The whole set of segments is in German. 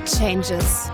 Changes.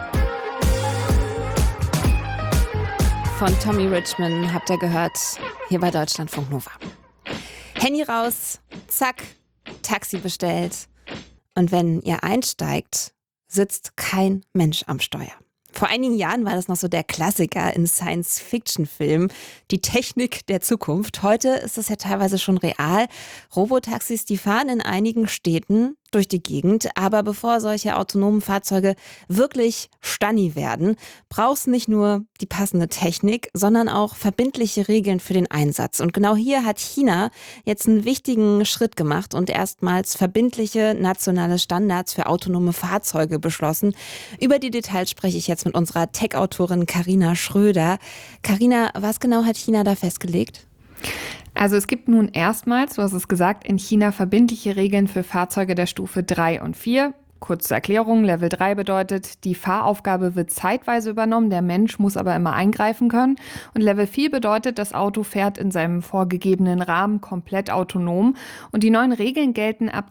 Von Tommy Richman habt ihr gehört, hier bei Deutschlandfunk Nova. Handy raus, zack, Taxi bestellt. Und wenn ihr einsteigt, sitzt kein Mensch am Steuer. Vor einigen Jahren war das noch so der Klassiker in Science-Fiction-Filmen, die Technik der Zukunft. Heute ist es ja teilweise schon real. Robotaxis, die fahren in einigen Städten durch die Gegend. Aber bevor solche autonomen Fahrzeuge wirklich Stanni werden, brauchst nicht nur die passende Technik, sondern auch verbindliche Regeln für den Einsatz. Und genau hier hat China jetzt einen wichtigen Schritt gemacht und erstmals verbindliche nationale Standards für autonome Fahrzeuge beschlossen. Über die Details spreche ich jetzt mit unserer Tech-Autorin Carina Schröder. Carina, was genau hat China da festgelegt? Also es gibt nun erstmals, du hast es gesagt, in China verbindliche Regeln für Fahrzeuge der Stufe 3 und 4. Kurz zur Erklärung, Level 3 bedeutet, die Fahraufgabe wird zeitweise übernommen, der Mensch muss aber immer eingreifen können. Und Level 4 bedeutet, das Auto fährt in seinem vorgegebenen Rahmen komplett autonom. Und die neuen Regeln gelten ab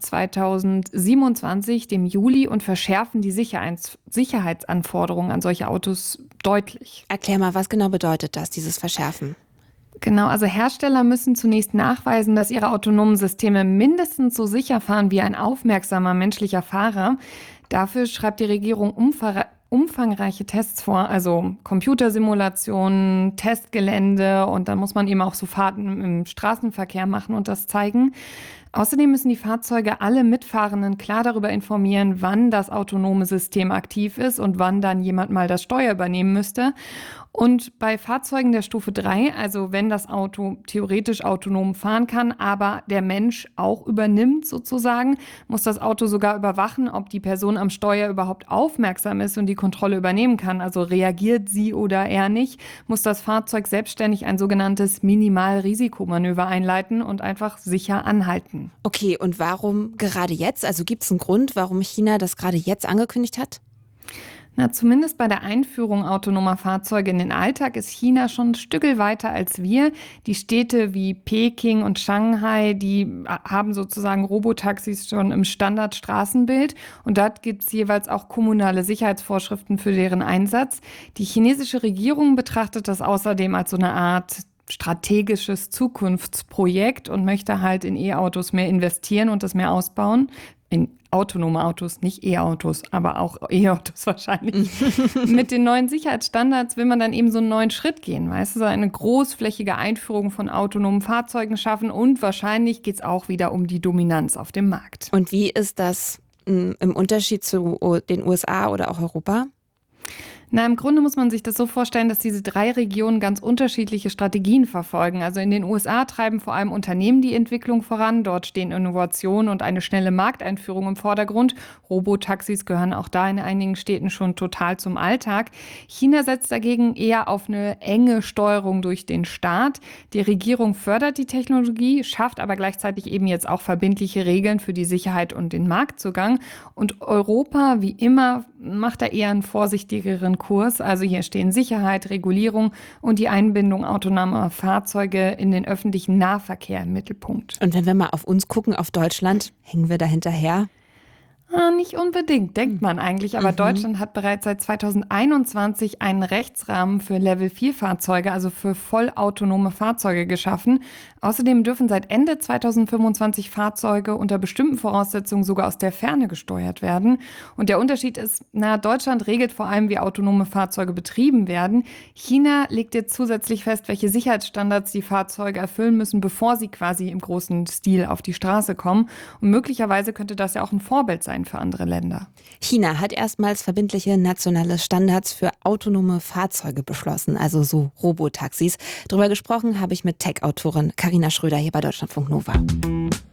2027, dem Juli, und verschärfen die Sicherheitsanforderungen an solche Autos deutlich. Erklär mal, was genau bedeutet das, dieses Verschärfen? Genau, also Hersteller müssen zunächst nachweisen, dass ihre autonomen Systeme mindestens so sicher fahren wie ein aufmerksamer menschlicher Fahrer. Dafür schreibt die Regierung umfangreiche Tests vor, also Computersimulationen, Testgelände, und dann muss man eben auch so Fahrten im Straßenverkehr machen und das zeigen. Außerdem müssen die Fahrzeuge alle Mitfahrenden klar darüber informieren, wann das autonome System aktiv ist und wann dann jemand mal das Steuer übernehmen müsste. Und bei Fahrzeugen der Stufe 3, also wenn das Auto theoretisch autonom fahren kann, aber der Mensch auch übernimmt sozusagen, muss das Auto sogar überwachen, ob die Person am Steuer überhaupt aufmerksam ist und die Kontrolle übernehmen kann. Also reagiert sie oder er nicht, muss das Fahrzeug selbstständig ein sogenanntes Minimalrisikomanöver einleiten und einfach sicher anhalten. Okay, und warum gerade jetzt? Also gibt es einen Grund, warum China das gerade jetzt angekündigt hat? Na, zumindest bei der Einführung autonomer Fahrzeuge in den Alltag ist China schon ein Stückel weiter als wir. Die Städte wie Peking und Shanghai, die haben sozusagen Robotaxis schon im Standardstraßenbild. Und dort gibt es jeweils auch kommunale Sicherheitsvorschriften für deren Einsatz. Die chinesische Regierung betrachtet das außerdem als so eine Art strategisches Zukunftsprojekt und möchte halt in E-Autos mehr investieren und das mehr ausbauen. In autonome Autos, nicht E-Autos, aber auch E-Autos wahrscheinlich. Mit den neuen Sicherheitsstandards will man dann eben so einen neuen Schritt gehen, weißt du, so eine großflächige Einführung von autonomen Fahrzeugen schaffen, und wahrscheinlich geht es auch wieder um die Dominanz auf dem Markt. Und wie ist das im Unterschied zu den USA oder auch Europa? Na, im Grunde muss man sich das so vorstellen, dass diese 3 Regionen ganz unterschiedliche Strategien verfolgen. Also in den USA treiben vor allem Unternehmen die Entwicklung voran. Dort stehen Innovation und eine schnelle Markteinführung im Vordergrund. Robotaxis gehören auch da in einigen Städten schon total zum Alltag. China setzt dagegen eher auf eine enge Steuerung durch den Staat. Die Regierung fördert die Technologie, schafft aber gleichzeitig eben jetzt auch verbindliche Regeln für die Sicherheit und den Marktzugang. Und Europa, wie immer, macht da eher einen vorsichtigeren Kurs. Also hier stehen Sicherheit, Regulierung und die Einbindung autonomer Fahrzeuge in den öffentlichen Nahverkehr im Mittelpunkt. Und wenn wir mal auf uns gucken, auf Deutschland, hängen wir da hinterher? Nicht unbedingt, denkt man eigentlich. Aber Deutschland hat bereits seit 2021 einen Rechtsrahmen für Level-4-Fahrzeuge, also für vollautonome Fahrzeuge, geschaffen. Außerdem dürfen seit Ende 2025 Fahrzeuge unter bestimmten Voraussetzungen sogar aus der Ferne gesteuert werden. Und der Unterschied ist, Deutschland regelt vor allem, wie autonome Fahrzeuge betrieben werden. China legt jetzt zusätzlich fest, welche Sicherheitsstandards die Fahrzeuge erfüllen müssen, bevor sie quasi im großen Stil auf die Straße kommen. Und möglicherweise könnte das ja auch ein Vorbild sein für andere Länder. China hat erstmals verbindliche nationale Standards für autonome Fahrzeuge beschlossen, also so Robotaxis. Darüber gesprochen habe ich mit Tech-Autorin Carina Schröder hier bei Deutschlandfunk Nova.